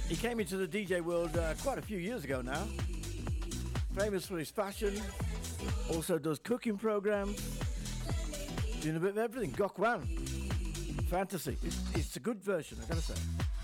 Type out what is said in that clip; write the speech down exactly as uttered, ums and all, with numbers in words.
He came into the D J world uh, quite a few years ago now. Famous for his fashion. Also does cooking programs. Doing a bit of everything. Gok Wan. Fantasy. It's, it's a good version, I gotta say.